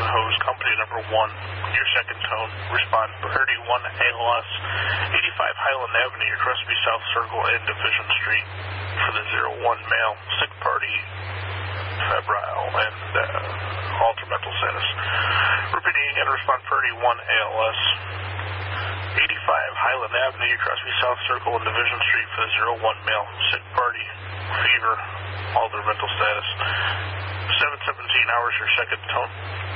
hose, company number 1, your second tone, respond priority 1 ALS, 85 Highland Avenue, your Crespi South Circle and Division Street for the 01 male, sick party, febrile, and altered mental status. Repeating again, respond priority 1 ALS, 85 Highland Avenue, your Crespi South Circle and Division Street for the 01 male, sick party, fever, altered mental status. 7:17 hours, your second tone.